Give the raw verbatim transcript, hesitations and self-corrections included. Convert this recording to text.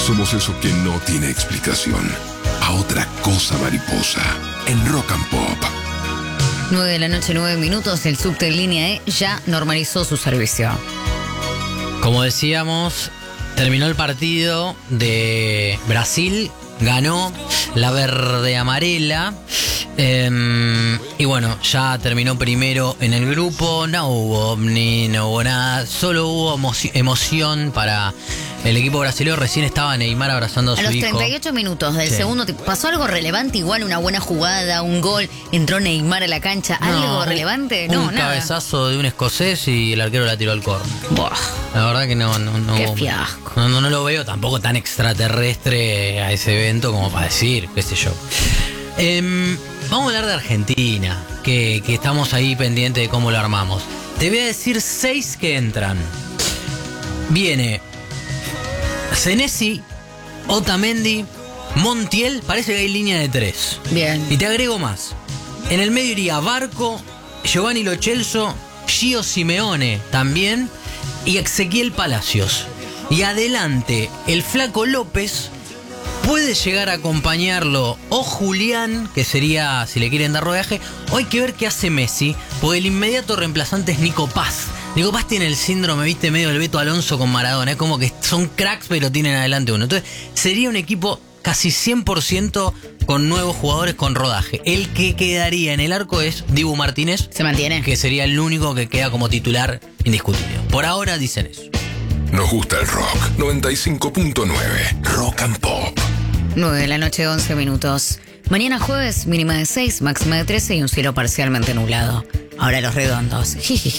Somos eso que no tiene explicación. A otra cosa mariposa. En Rock and Pop. nueve de la noche, nueve minutos. El subte en línea E ya normalizó su servicio. Como decíamos, terminó el partido de Brasil. Ganó la verde amarela. Eh, y bueno, ya terminó primero en el grupo. No hubo ovni, no hubo nada. Solo hubo emo- emoción para el equipo brasileño. Recién estaba Neymar abrazando a A su los hijo. treinta y ocho minutos del Sí. segundo tiempo, ¿pasó algo relevante? Igual una buena jugada, un gol, entró Neymar a la cancha. ¿Algo No, relevante? Un No, nada. cabezazo de un escocés y el arquero la tiró al córner. Buah, La verdad que no, no, no. qué fiasco. No, no, no lo veo tampoco tan extraterrestre a ese evento como para decir, qué sé yo. Em, vamos a hablar de Argentina, que, que estamos ahí pendientes de cómo lo armamos. Te voy a decir seis que entran. Viene Senesi, Otamendi, Montiel, parece que hay línea de tres. Bien. Y te agrego más. En el medio iría Barco, Giovanni Lo Celso, Gio Simeone también y Ezequiel Palacios. Y adelante, el Flaco López puede llegar a acompañarlo o Julián, que sería si le quieren dar rodaje, o hay que ver qué hace Messi, porque el inmediato reemplazante es Nico Paz. Nico Paz tiene el síndrome, viste, medio del Beto Alonso con Maradona, es como que son cracks pero tienen adelante uno. Entonces sería un equipo casi cien por ciento con nuevos jugadores con rodaje. El que quedaría en el arco es Dibu Martínez, ¿Se mantiene? que sería el único que queda como titular indiscutible. Por ahora dicen eso. Nos gusta el rock. noventa y cinco punto nueve. Rock and Pop. nueve de la noche, once minutos. Mañana jueves, mínima de seis, máxima de trece y un cielo parcialmente nublado. Ahora los redondos. Jiji.